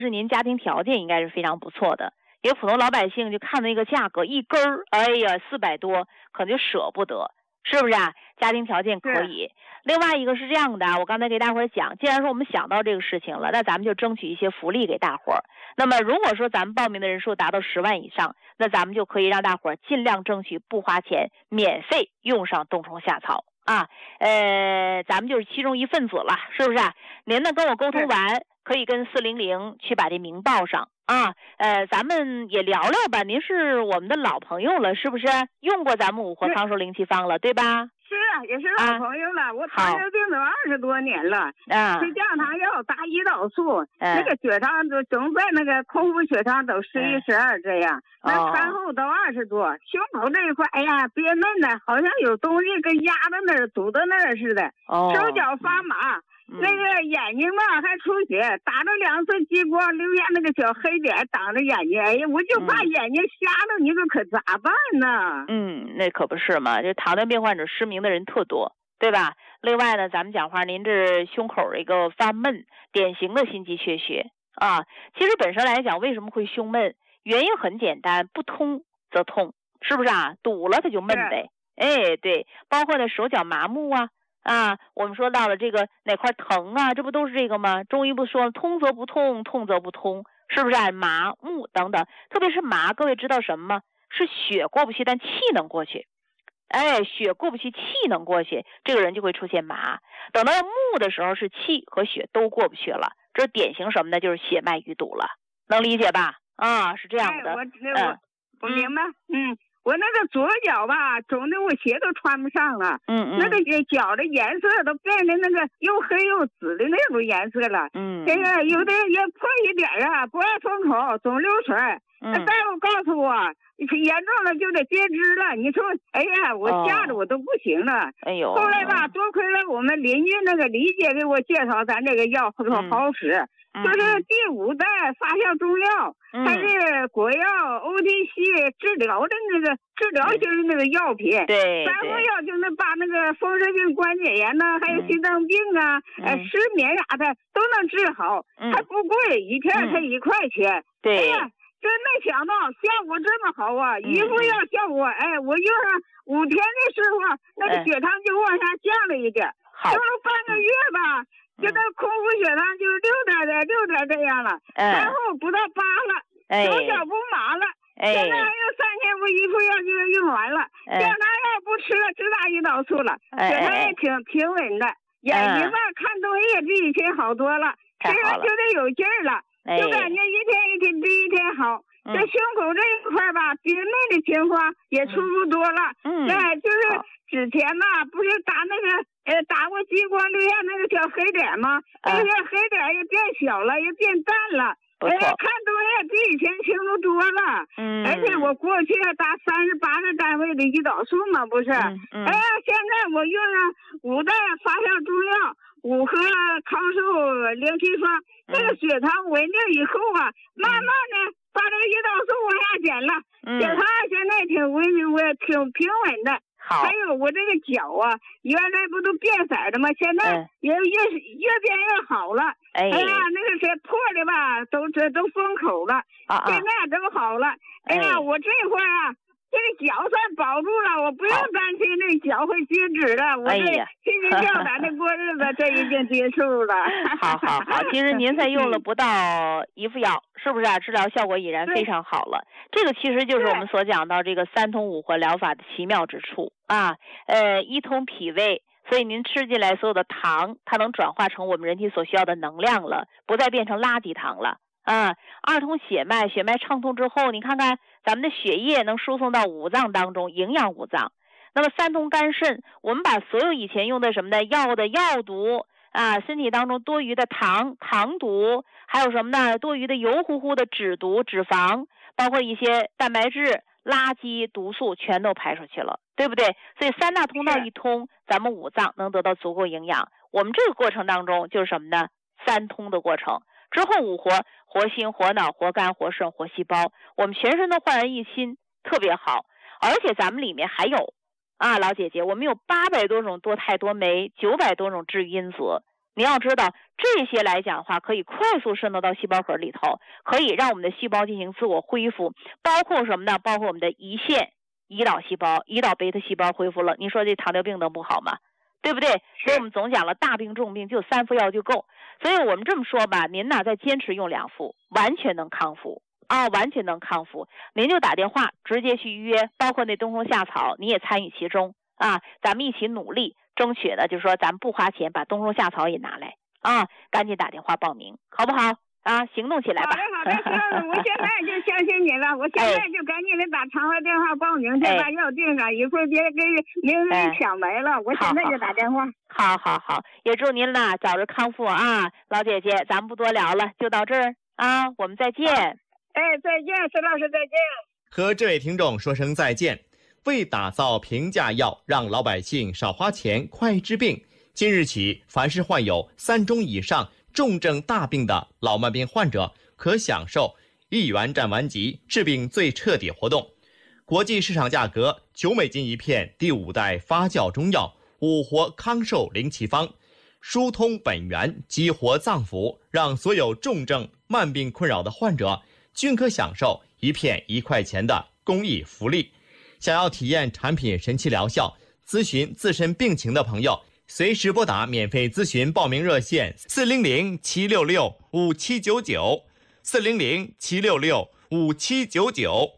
是您家庭条件应该是非常不错的，因为普通老百姓就看那个价格一根儿，哎呀400多，可能就舍不得，是不是啊？家庭条件可以。另外一个是这样的，我刚才给大伙儿讲，既然说我们想到这个事情了，那咱们就争取一些福利给大伙儿。那么如果说咱们报名的人数达到10万以上，那咱们就可以让大伙儿尽量争取不花钱，免费用上冬虫夏草啊。咱们就是其中一份子了，是不是啊？您呢跟我沟通完，可以跟400去把这名报上啊。咱们也聊聊吧，您是我们的老朋友了，是不是？用过咱们五活康寿灵气方了，对吧？ 是啊，也是老朋友了。我糖尿病都20多年了，吃降糖药，打胰岛素，那个血糖总在那个空腹血糖都11、12这样，那餐后都20多，胸口这一块，哎呀，憋闷的，好像有东西跟压在那儿、堵在那儿似的，手脚发麻。那个眼睛嘛还出血，打了2次激光，留下那个小黑点挡着眼睛，哎呀，我就怕眼睛瞎了，你说可咋办呢？ 那可不是嘛，这糖尿病患者失明的人特多，对吧？另外呢，咱们讲话，您这胸口这个发闷，典型的心肌缺血啊。其实本身来讲，为什么会胸闷？原因很简单，不通则痛，是不是啊？堵了它就闷呗。哎，对，包括呢手脚麻木啊，我们说到了这个哪块疼啊，这不都是这个吗？中医不说了，通则不痛，痛则不通，是不是啊？麻木等等，特别是麻，各位知道什么吗？是血过不去，但气能过去。哎，血过不去，气能过去，这个人就会出现麻。等到木的时候，是气和血都过不去了，这典型什么呢？就是血脉淤堵了，能理解吧？啊，是这样的。 我明白。我那个左脚吧，肿的我鞋都穿不上了。那个脚的颜色都变成那个又黑又紫的那种颜色了。这个有的也破一点啊，不爱封口，总流水。那大夫告诉我，严重了就得截肢了。你说，哎呀，我吓得我都不行了。 哎呦！ 后来吧，多亏了我们邻居那个李姐给我介绍咱这个药，说好使。就是第5代发酵中药，它是国药 OTC 治疗的那个治疗型的那个药品。 对 3副药就能把那个风湿性关节炎呐，还有心脏病啊，失眠啥的都能治好，还不贵，一片才1块钱。 对。 哎呀，真没想到效果这么好啊！一副药效果，哎，我用上5天的时候，那个血糖就往下降了一点，用了半个月吧。现在空腹血糖就6点这样了，然后不到8了，手脚不麻了，现在还有3天我1副药就用完了，降糖药不吃了，只打胰岛素了，血糖也挺平稳的，眼睛吧看东西也比以前好多了，身上觉得有劲儿了，就感觉一天一天比一天好。这胸口这一块吧，憋闷的情况也舒服多了。就是之前吧，不是打那个打过激光留下那个小黑点吗？那些黑点也变小了，也变淡了。看东西比以前清楚多了。而且我过去打38个单位的胰岛素嘛，不是。现在我用上5代发酵中药5盒康寿灵气方，这个血糖稳定以后啊，慢慢的把这个胰岛素往下减了，血糖现在挺平稳的。还有我这个脚啊，原来不都变色的吗？现在也越变越好了。哎呀，那个谁破的吧，都封口了。现在都好了。哎呀，我这会儿啊，这个脚算保住了，我不用担心这脚会截肢了。我这心惊吊胆的过日子，这已经结束了。 好，其实您才用了不到1副药，是不是啊？治疗效果已然非常好了。这个其实就是我们所讲到这个3通5活疗法的奇妙之处啊。一通脾胃，所以您吃进来所有的糖，它能转化成我们人体所需要的能量了，不再变成垃圾糖了。2通血脉，血脉畅通之后，你看看咱们的血液能输送到五脏当中，营养五脏。那么3通肝肾，我们把所有以前用的什么的药毒身体当中多余的糖毒，还有什么呢？多余的油乎乎的脂毒、脂肪，包括一些蛋白质、垃圾、毒素，全都排出去了，对不对？所以3大通道一通，咱们五脏能得到足够营养。我们这个过程当中就是什么呢？3通的过程。之后5活，活心、活脑、活肝、活肾、活细胞，我们全身都焕然一新，特别好。而且咱们里面还有老姐姐，我们有800多种多肽多酶，900多种治愈因子， 你要知道，这些来讲的话，可以快速渗透到细胞核里头，可以让我们的细胞进行自我恢复，包括什么呢？包括我们的胰腺、胰岛细胞、胰岛贝塔细胞恢复了。你说这糖尿病能不好吗？对不对？所以我们总讲了，大病重病就3副药就够。所以我们这么说吧，您呢再坚持用2副，完全能康复啊，完全能康复。您就打电话直接去预约，包括那冬虫夏草，你也参与其中啊，咱们一起努力，争取呢，就是说咱们不花钱把冬虫夏草也拿来啊，赶紧打电话报名，好不好？啊，行动起来吧！ 好的，我现在就相信你了，我现在就赶紧的打长话电话报名去，把药订上，一会儿别给您抢没了，我现在就打电话。 好，也祝您啦早日康复啊，老姐姐，咱们不多聊了，就到这儿啊，我们再见。 再见，石老师，再见。 和这位听众说声再见。为打造平价药，让老百姓少花钱、快治病，今日起，凡是患有3种以上重症大病的老慢病患者，可享受1元占完即治病最彻底活动。国际市场价格9美金一片第5代发酵中药五活康寿灵奇方，疏通本源，激活脏腑，让所有重症慢病困扰的患者均可享受一片1块钱的公益福利。想要体验产品神奇疗效，咨询自身病情的朋友，随时拨打免费咨询报名热线400-766-5799 400-766-5799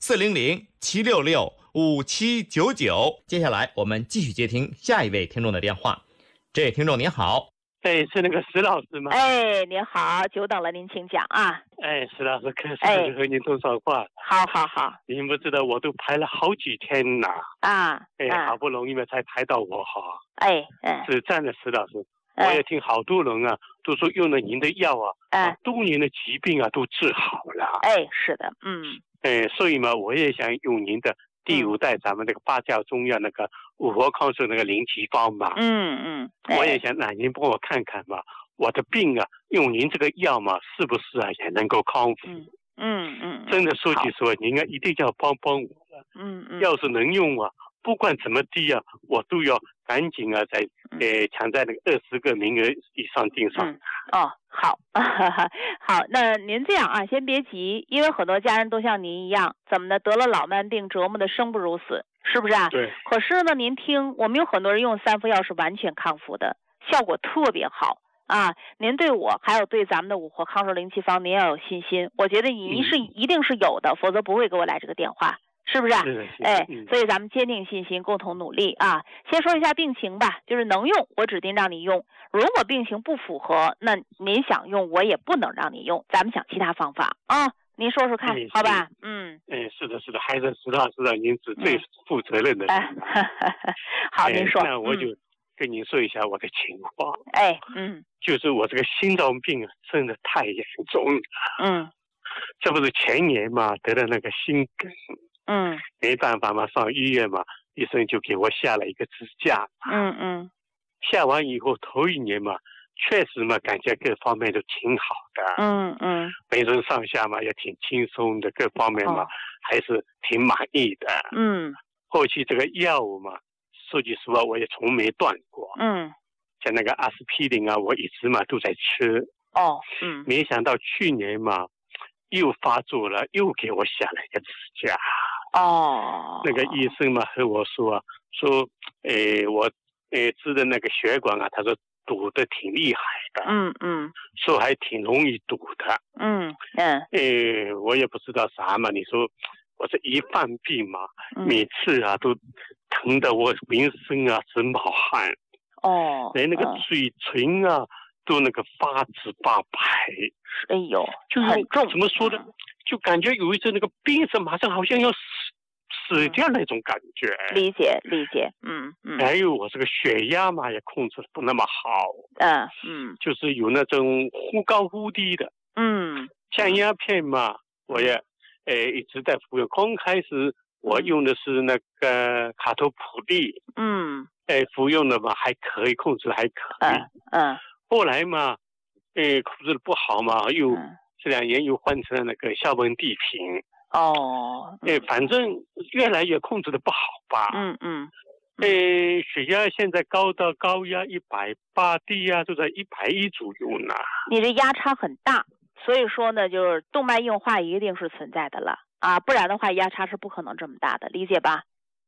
400-766-5799。接下来我们继续接听下一位听众的电话。这位听众您好。 是那个石老师吗？ 您好，久等了，您请讲啊。 石老师，可是和您多少话？ 好。 您不知道，我都排了好几天了好不容易嘛才排到我哈。是这样的，石老师，我也听好多人啊都说用了您的药多年的疾病都治好了。 是的， 所以嘛，我也想用您的第5代咱们那个发酵中药那个五活康寿那个灵奇方嘛。我也想让您帮我看看嘛，我的病用您这个药嘛，是不是也能够康复？真的说句实话，您一定要帮我了。要是能用不管怎么地我都要赶紧在抢在那个20个名额以上订上。 好，那您这样先别急，因为很多家人都像您一样，怎么的得了老慢病，折磨的生不如死，是不是对。 可是呢，您听，我们有很多人用3副药是完全康复的，效果特别好您对我还有对咱们的五活康寿灵奇方，您要有信心。我觉得您一定是有的，否则不会给我来这个电话。是不是？所以咱们坚定信心，共同努力先说一下病情吧，就是能用我指定让你用，如果病情不符合，那您想用我也不能让你用，咱们想其他方法您说说看，好吧？ 是的，还是石老师您是最负责任的人。 好，您说。 那我就跟您说一下我的情况。就是我这个心脏病真的太严重了。这不是前年嘛得了那个心梗。没办法嘛，上医院嘛，医生就给我下了一个支架。下完以后头1年嘛，确实嘛，感觉各方面都挺好的。浑身上下嘛也挺轻松的，各方面嘛还是挺满意的。后期这个药物嘛，说句实话我也从没断过。像那个阿司匹林我一直嘛都在吃。没想到去年嘛又发作了，又给我下了一个支架。那个医生嘛和我说我治的那个血管他说堵得挺厉害的。说还挺容易堵的。我也不知道啥嘛，你说我这一犯病嘛，每次都疼得我浑身直冒汗。连那个嘴唇都那个发紫发白。就是很重。 怎么说呢？就感觉有一阵那个病是马上好像要死掉那种感觉。 理解。 还有我这个血压嘛也控制的不那么好。就是有那种忽高忽低的。降压片嘛我也一直在服用。刚开始我用的是那个卡托普利。服用的嘛还可以，控制的还可以。后来嘛控制的不好嘛，又这2年又换成了那个硝苯地平。反正越来越控制的不好吧。 血压现在高压180，低压就在110左右呢。 你这压差很大，所以说呢，就是动脉硬化一定是存在的了啊，不然的话压差是不可能这么大的，理解吧？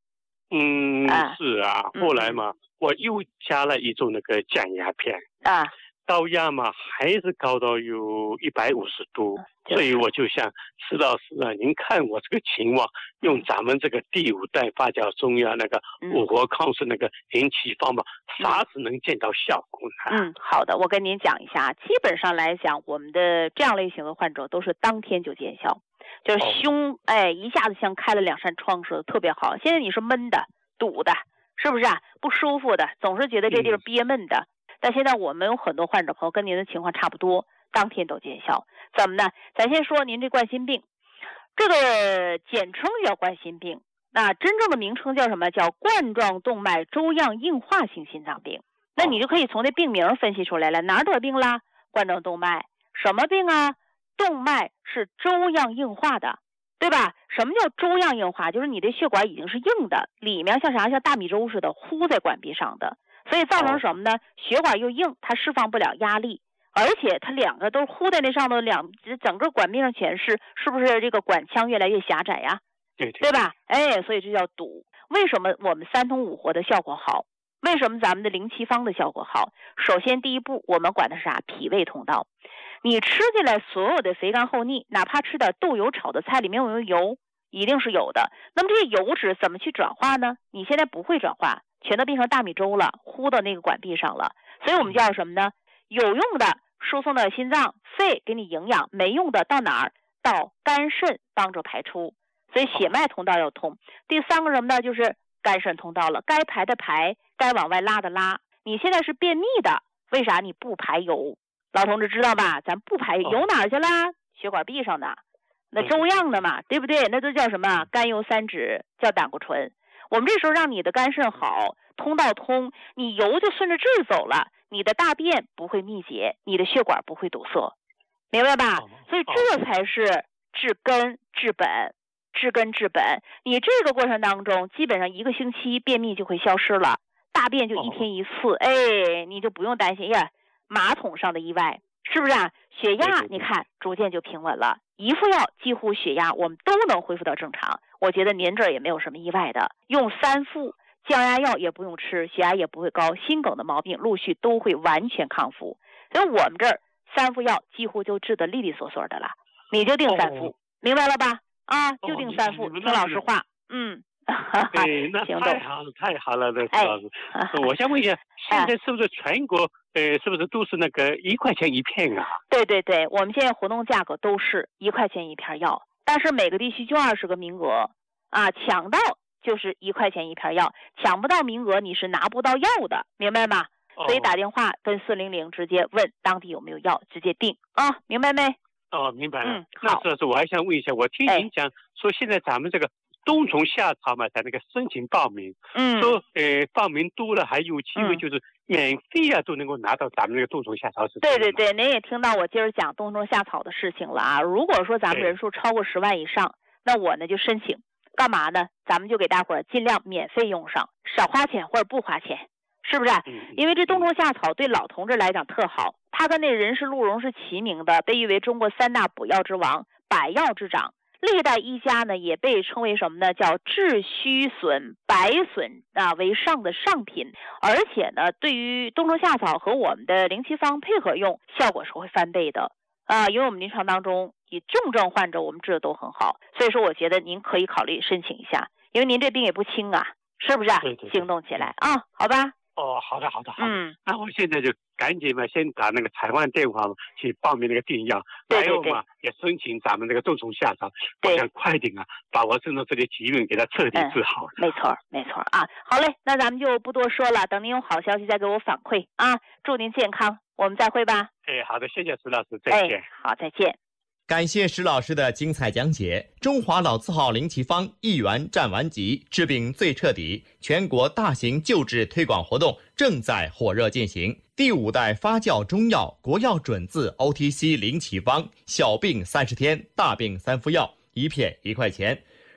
是啊，后来嘛，我又加了一种那个降压片啊。 高压嘛还是高到有150度，所以我就想石老师啊，您看我这个情况，用咱们这个第5代发酵中药那个五活抗生那个灵奇方吧，啥时能见到效果呢？ 好的，我跟您讲一下，基本上来讲，我们的这样类型的患者都是当天就见效，就是胸一下子像开了2扇窗似的，特别好。现在你是闷的、堵的，是不是啊？不舒服的，总是觉得这地儿憋闷的。但现在我们有很多患者朋友跟您的情况差不多，当天都见效。怎么呢？咱先说您这冠心病，这个简称叫冠心病，那真正的名称叫什么？叫冠状动脉粥样硬化性心脏病。那你就可以从这病名分析出来了，哪儿得病啦？冠状动脉，什么病啊？动脉是粥样硬化的，对吧？什么叫粥样硬化？就是你的血管已经是硬的，里面像啥？像大米粥似的糊在管壁上的。所以造成什么呢？血管又硬，它释放不了压力，而且它两个都糊在那上头，整个管壁上全是，是不是这个管腔越来越狭窄呀？对吧？所以这叫堵。为什么我们3通5活的效果好？为什么咱们的灵奇方的效果好？首先第一步，我们管的是啥？脾胃通道。你吃进来所有的肥甘厚腻，哪怕吃点豆油炒的菜里面有没有油？一定是有的。那么这些油脂怎么去转化呢？你现在不会转化，全都变成大米粥了，糊到那个管壁上了。所以我们叫什么呢？有用的输送到心脏、肺给你营养，没用的到哪儿？到肝肾帮助排出。所以血脉通道要通。第3个什么呢？就是肝肾通道了，该排的排，该往外拉的拉。你现在是便秘的，为啥你不排油？老同志知道吧？咱不排油哪儿去啦？血管壁上的，那粥样的嘛，对不对？那都叫什么？甘油三酯，叫胆固醇。我们这时候让你的肝肾好，通道通，你油就顺着这儿走了，你的大便不会秘结，你的血管不会堵塞，明白吧？所以这才是治根治本。治根治本，你这个过程当中，基本上1个星期便秘就会消失了，大便就1天1次，你就不用担心呀，马桶上的意外，是不是啊？血压你看逐渐就平稳了，一副药几乎血压我们都能恢复到正常。我觉得您这儿也没有什么意外的，用3副降压药也不用吃，血压也不会高，心梗的毛病陆续都会完全康复。所以我们这儿3副药几乎就治得利利索索的了，你就定3副，明白了吧？就定3副，听老实话。 那太好了，那老师。我想问一下，现在是不是全国是不是都是那个1块钱1片啊？ 对，我们现在活动价格都是1块钱1片药，但是每个地区就20个名额啊，抢到就是1块钱1片药，抢不到名额你是拿不到药的，明白吗？所以打电话跟400直接问当地有没有药，直接订啊，明白没？ 明白了。那是我还想问一下，我听您讲说现在咱们这个冬虫夏草嘛，在那个申请报名，说报名多了还有机会就是免费都能够拿到咱们这个冬虫夏草是。 对，您也听到我今儿讲冬虫夏草的事情了啊。如果说咱们人数超过10万以上，那我呢就申请，干嘛呢？咱们就给大伙儿尽量免费用上，少花钱或者不花钱，是不是？因为这冬虫夏草对老同志来讲特好，它跟那人参鹿茸是齐名的，被誉为中国3大补药之王，百药之长。历代医家呢也被称为什么呢？叫治虚损、百损为上的上品。而且呢，对于冬虫夏草和我们的灵奇方配合用，效果是会翻倍的因为我们临床当中以重症患者我们治的都很好，所以说我觉得您可以考虑申请一下，因为您这病也不轻啊，是不是？ 对， 行动起来好吧。 好的。那我现在就赶紧嘛，先打那个台湾电话嘛，去报名那个订药，还有嘛也申请咱们那个冬虫夏草，我想快点把我身上这些疾病给它彻底治好。 没错好嘞，那咱们就不多说了，等您有好消息再给我反馈祝您健康，我们再会吧。 好的，谢谢石老师，再见。 好，再见。 感谢石老师的精彩讲解。中华老字号灵奇方1元占完吉，治病最彻底，全国大型救治推广活动正在火热进行。第5代发酵中药国药准字 OTC 灵奇方，小病30天，大病3副药，1片1块钱。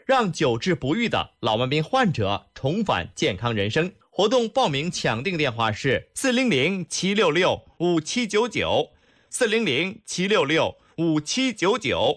让久治不愈的老慢病患者重返健康人生。活动报名抢订电话是400-766-5799，400-766-5799。